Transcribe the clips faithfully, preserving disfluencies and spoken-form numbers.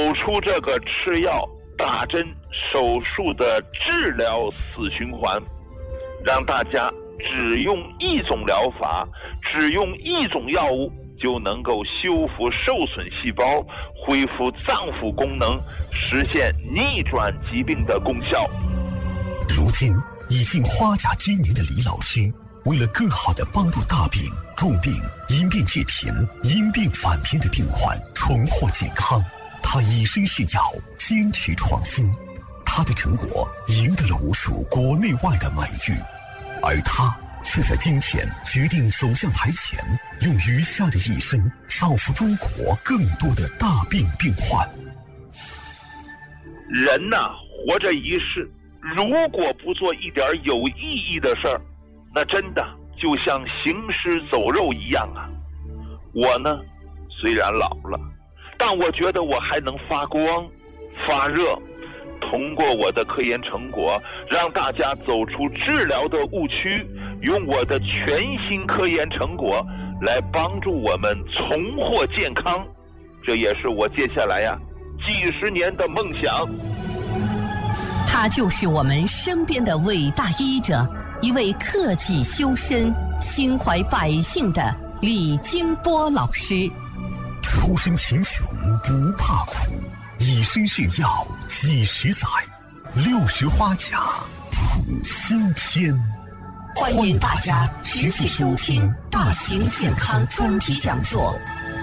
走出这个吃药、打针、手术的治疗死循环，让大家只用一种疗法，只用一种药物就能够修复受损细胞，恢复脏腑功能，实现逆转疾病的功效。 如今已近花甲之年的李老师，为了更好地帮助大病、重病、因病致贫、因病返贫的病患重获健康，他以身试药，坚持创新，他的成果赢得了无数国内外的美誉，而他却在今天决定走向台前，用余下的一生造福中国更多的大病病患。 人呐、啊，活着一世，如果不做一点有意义的事儿，那真的就像行尸走肉一样啊。我呢，虽然老了，但我觉得我还能发光发热，通过我的科研成果，让大家走出治疗的误区，用我的全新科研成果来帮助我们重获健康，这也是我接下来呀几十年的梦想。 他就是我们身边的伟大医者，一位克己修身、心怀百姓的李金波老师。 出身贫穷不怕苦，以身试药几十载，六十花甲谱新篇。 欢迎大家持续收听大型健康专题讲座。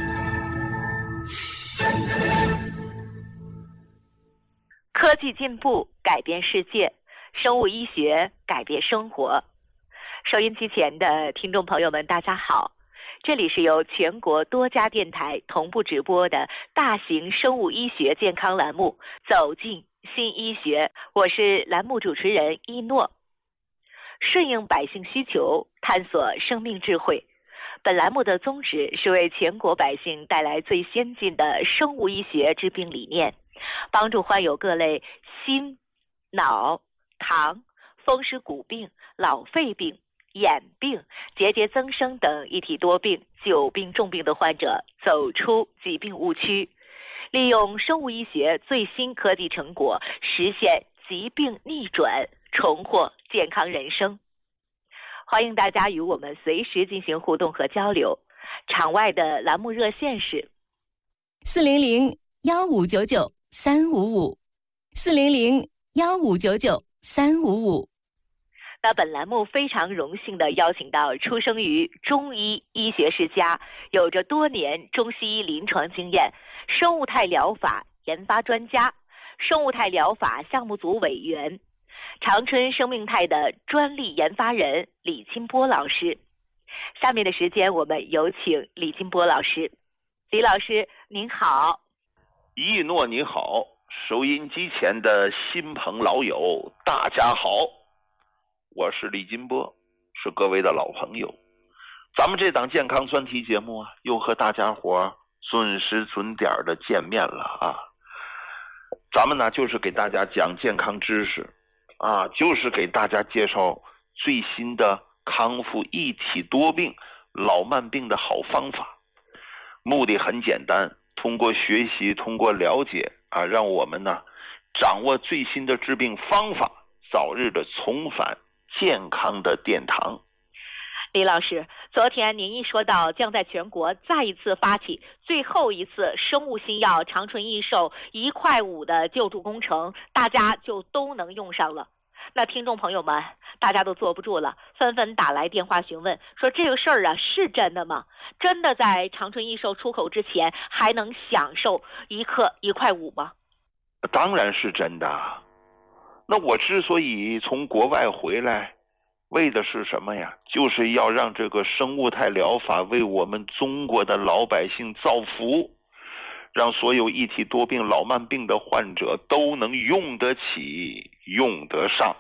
科技进步改变世界，生物医学改变生活。收音机前的听众朋友们，大家好，这里是由全国多家电台同步直播的大型生物医学健康栏目《走进新医学》，我是栏目主持人一诺。顺应百姓需求，探索生命智慧。本栏目的宗旨是为全国百姓带来最先进的生物医学治病理念，帮助患有各类心、脑、糖、风湿骨病、老肺病、眼病、结节增生等一体多病、久病重病的患者走出疾病误区，利用生物医学最新科技成果，实现疾病逆转，重获健康人生。欢迎大家与我们随时进行互动和交流。场外的栏目热线是四零零幺五九九三五五，四零零幺五九九三五五。 那本栏目非常荣幸地邀请到出生于中医医学世家，有着多年中西医临床经验，生物态疗法研发专家，生物态疗法项目组委员，长春生命态的专利研发人李金波老师。下面的时间我们有请李金波老师。李老师您好。 一诺你好，收音机前的新朋老友大家好，我是李金波，是各位的老朋友。咱们这档健康专题节目啊，又和大家伙准时准点的见面了啊。咱们呢就是给大家讲健康知识啊，就是给大家介绍最新的康复一体多病、老慢病的好方法。目的很简单，通过学习，通过了解啊，让我们呢掌握最新的治病方法，早日的重返健康的殿堂。 李老师，昨天您一说到将在全国再一次发起最后一次生物新药长春益寿一块五的救助工程，大家就都能用上了。那听众朋友们大家都坐不住了，纷纷打来电话询问，说这个事儿啊是真的吗？真的在长春益寿出口之前还能享受一克一块五吗？ 当然是真的。那我之所以从国外回来，为的是什么呀？就是要让这个生物态疗法为我们中国的老百姓造福，让所有一体多病、老慢病的患者都能用得起、用得上。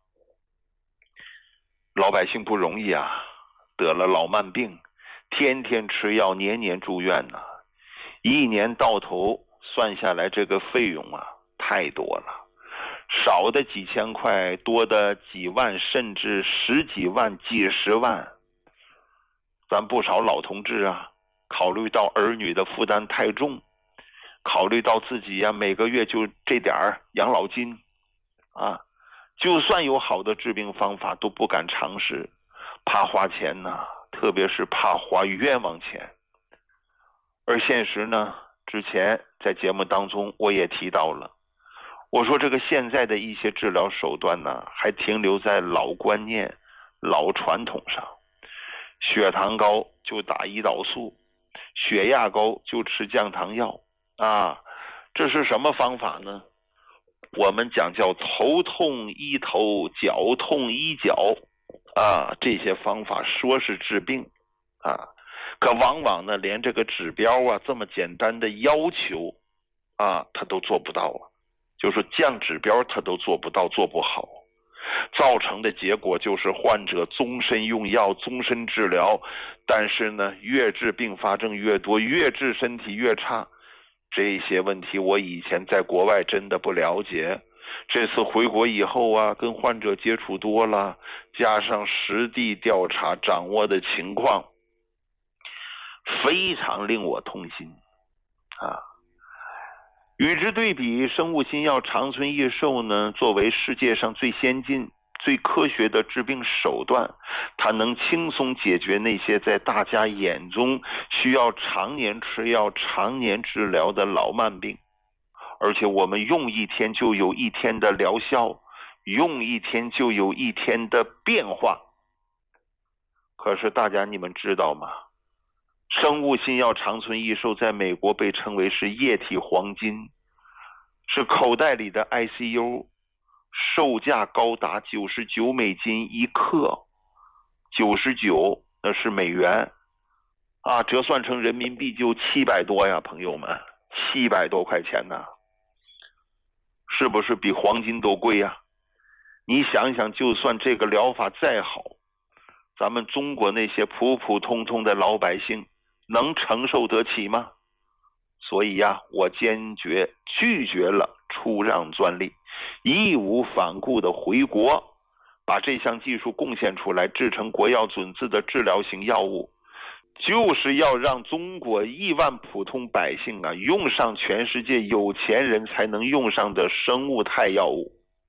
老百姓不容易啊，得了老慢病，天天吃药，年年住院呢、啊，一年到头算下来，这个费用啊太多了，少的几千块，多的几万，甚至十几万、几十万。咱不少老同志啊，考虑到儿女的负担太重， 考虑到自己呀、啊、每个月就这点儿养老金啊，就算有好的治病方法都不敢尝试，怕花钱呢，特别是怕花冤枉钱。而现实呢，之前在节目当中我也提到了，我说这个现在的一些治疗手段呢，还停留在老观念、老传统上。血糖高就打胰岛素，血压高就吃降糖药啊，这是什么方法呢？我们讲叫头痛医头，脚痛医脚啊，这些方法说是治病啊，可往往呢连这个指标啊这么简单的要求啊他都做不到啊，就是说降指标他都做不到，做不好，造成的结果就是患者终身用药，终身治疗，但是呢越治并发症越多，越治身体越差。这些问题我以前在国外真的不了解，这次回国以后啊，跟患者接触多了，加上实地调查掌握的情况，非常令我痛心啊。与之对比，生物新药长春益寿呢，作为世界上最先进最科学的治病手段，它能轻松解决那些在大家眼中需要常年吃药常年治疗的老慢病，而且我们用一天就有一天的疗效，用一天就有一天的变化。可是大家你们知道吗？生物新药长春益寿在美国被称为是液体黄金，是口袋里的 I C U， 售价高达九十九美金一克，九十九那是美元啊，折算成人民币就七百多呀，朋友们，七百多块钱呢，是不是比黄金都贵呀？你想想，就算这个疗法再好，咱们中国那些普普通通的老百姓能承受得起吗？所以呀，我坚决拒绝了出让专利，义无反顾的回国，把这项技术贡献出来，制成国药准字的治疗型药物，就是要让中国亿万普通百姓啊用上全世界有钱人才能用上的生物态药物。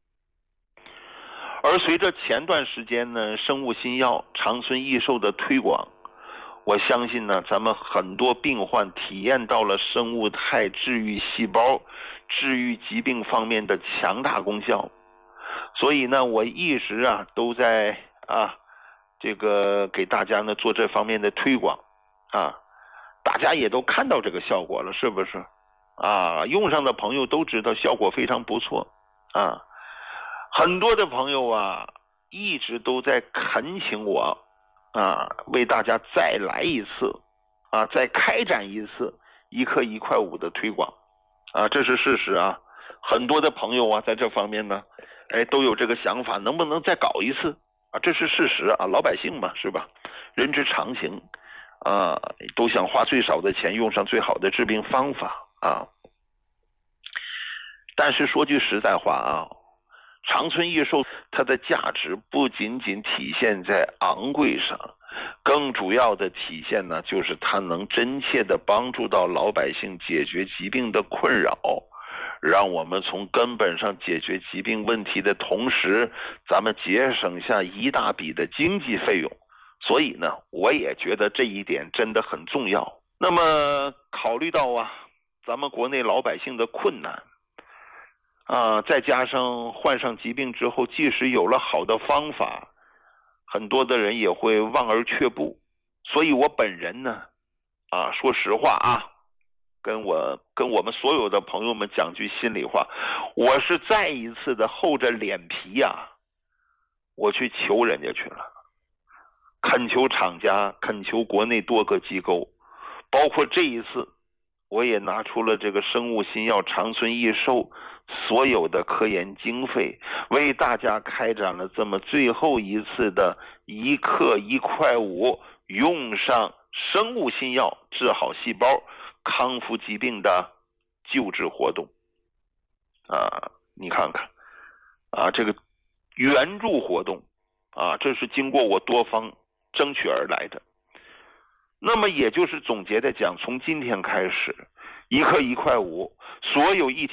而随着前段时间呢，生物新药长春益寿的推广，我相信呢，咱们很多病患体验到了生物态治愈细胞、治愈疾病方面的强大功效。所以呢，我一直啊都在啊这个给大家呢做这方面的推广啊，大家也都看到这个效果了，是不是？啊，用上的朋友都知道效果非常不错啊。很多的朋友啊一直都在恳请我啊，为大家再来一次啊，再开展一次一克一块五的推广啊，这是事实啊。很多的朋友啊，在这方面呢，哎，都有这个想法，能不能再搞一次啊？这是事实啊，老百姓嘛，是吧？人之常情啊，都想花最少的钱，用上最好的治病方法啊。但是说句实在话啊，长春益寿它的价值不仅仅体现在昂贵上，更主要的体现呢，就是它能真切的帮助到老百姓解决疾病的困扰，让我们从根本上解决疾病问题的同时，咱们节省下一大笔的经济费用。所以呢，我也觉得这一点真的很重要。那么考虑到啊，咱们国内老百姓的困难啊，再加上患上疾病之后，即使有了好的方法，很多的人也会望而却步。所以我本人呢，啊，说实话啊，跟我跟我们所有的朋友们讲句心里话，我是再一次的厚着脸皮啊，我去求人家去了，恳求厂家，恳求国内多个机构，包括这一次，我也拿出了这个生物新药长春益寿所有的科研经费，为大家开展了这么最后一次的一克一块五用上生物新药治好细胞康复疾病的救治活动啊，你看看啊，这个援助活动啊，这是经过我多方争取而来的。那么也就是总结的讲，从今天开始， 一颗一块五，所有一体